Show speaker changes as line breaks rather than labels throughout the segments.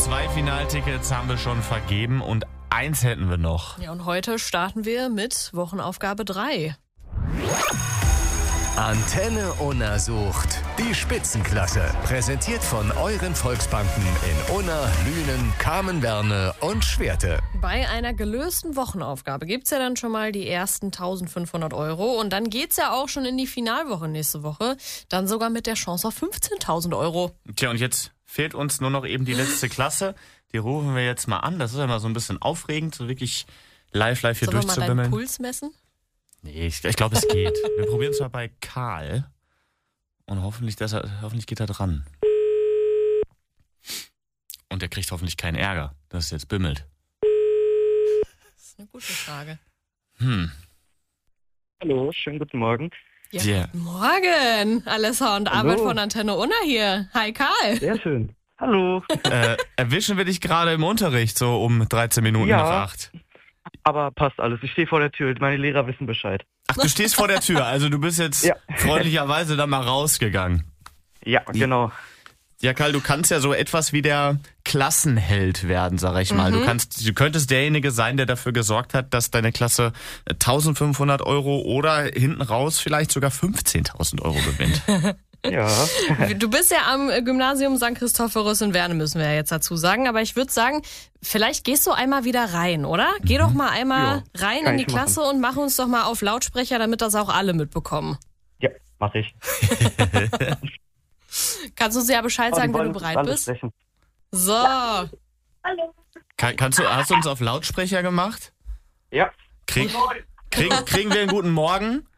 2 Finaltickets haben wir schon vergeben und 1 hätten wir noch.
Ja, und heute starten wir mit Wochenaufgabe 3.
Antenne Unna sucht die Spitzenklasse. Präsentiert von euren Volksbanken in Unna, Lünen, Kamenwerne und Schwerte.
Bei einer gelösten Wochenaufgabe gibt's ja dann schon mal die ersten 1.500 Euro. Und dann geht's ja auch schon in die Finalwoche nächste Woche. Dann sogar mit der Chance auf 15.000 Euro.
Tja, und jetzt fehlt uns nur noch eben die letzte Klasse. Die rufen wir jetzt mal an. Das ist ja mal so ein bisschen aufregend, so wirklich live hier
Sollen wir mal
durchzubimmeln.
deinen Puls messen?
Nee, ich glaube, es geht. Wir probieren es mal bei Karl. Und hoffentlich geht er dran. Und er kriegt hoffentlich keinen Ärger, dass es jetzt bimmelt.
Das ist eine gute Frage.
Hallo, schönen guten Morgen.
Ja,
Ja.
Guten Morgen, Alessa und Arbeit
Hallo.
von Antenne Unna hier. Hi Karl.
Sehr schön. Hallo.
Erwischen wir dich gerade im Unterricht, so um 13 Minuten
Ja.
nach 8?
Aber passt alles. Ich stehe vor der Tür. Meine Lehrer wissen Bescheid.
Ach, du stehst vor der Tür, also du bist jetzt
Ja.
freundlicherweise da mal rausgegangen.
Ja, genau.
Ja, Karl, du kannst ja so etwas wie der Klassenheld werden, sag ich mal. Du könntest derjenige sein, der dafür gesorgt hat, dass deine Klasse 1.500 Euro oder hinten raus vielleicht sogar 15.000 Euro gewinnt.
Ja.
Du bist ja am Gymnasium St. Christophorus in Werne, müssen wir ja jetzt dazu sagen. Aber ich würde sagen, vielleicht gehst du einmal wieder rein, oder? Geh doch mal einmal rein
kann
in die
ich machen.
Klasse und mach uns doch mal auf Lautsprecher, damit das auch alle mitbekommen.
Ja, mache ich.
Kannst du uns ja Bescheid sagen, wenn du bereit bist?
Sprechen.
So.
Hallo.
Hast du uns auf Lautsprecher gemacht?
Ja.
Kriegen wir einen guten Morgen?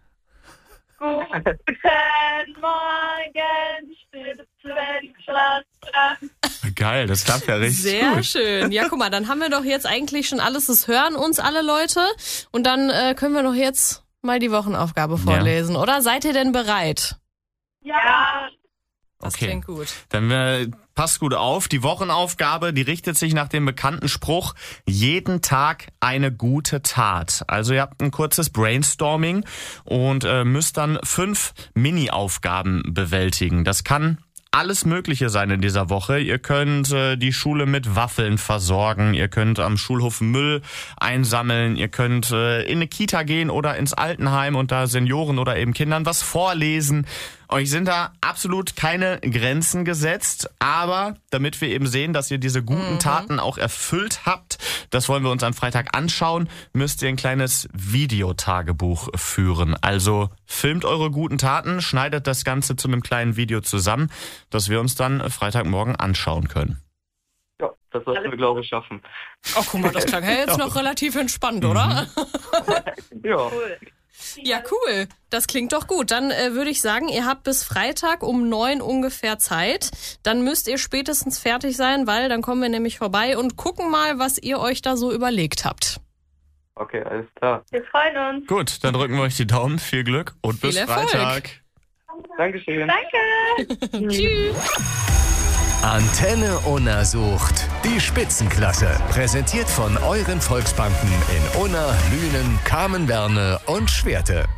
Guten Morgen, Spitzenklasse.
Geil, das klappt ja richtig
Sehr
gut.
schön. Ja, guck mal, dann haben wir doch jetzt eigentlich schon alles. Das hören uns alle Leute. Und dann können wir doch jetzt mal die Wochenaufgabe vorlesen, oder? Seid ihr denn bereit?
Ja.
Das
Okay.
klingt gut.
Dann passt gut auf. Die Wochenaufgabe, die richtet sich nach dem bekannten Spruch, jeden Tag eine gute Tat. Also ihr habt ein kurzes Brainstorming und müsst dann 5 Mini-Aufgaben bewältigen. Das kann alles Mögliche sein in dieser Woche. Ihr könnt die Schule mit Waffeln versorgen, ihr könnt am Schulhof Müll einsammeln, ihr könnt in eine Kita gehen oder ins Altenheim und da Senioren oder eben Kindern was vorlesen. Euch sind da absolut keine Grenzen gesetzt, aber damit wir eben sehen, dass ihr diese guten Taten auch erfüllt habt, das wollen wir uns am Freitag anschauen, müsst ihr ein kleines Videotagebuch führen. Also filmt eure guten Taten, schneidet das Ganze zu einem kleinen Video zusammen, das wir uns dann Freitagmorgen anschauen können.
Ja, das sollten wir, glaube ich, schaffen.
Oh, guck mal, das klang ja jetzt noch relativ entspannt, oder?
Ja.
Ja, cool. Das klingt doch gut. Dann würde ich sagen, ihr habt bis Freitag um 9 ungefähr Zeit. Dann müsst ihr spätestens fertig sein, weil dann kommen wir nämlich vorbei und gucken mal, was ihr euch da so überlegt habt.
Okay, alles klar.
Wir freuen uns.
Gut, dann drücken wir euch die Daumen, viel Glück und bis
Viel Erfolg.
Freitag.
Dankeschön.
Danke.
Tschüss.
Antenne Unna sucht die Spitzenklasse. Präsentiert von euren Volksbanken in Unna, Lünen, Kamenwerne und Schwerte.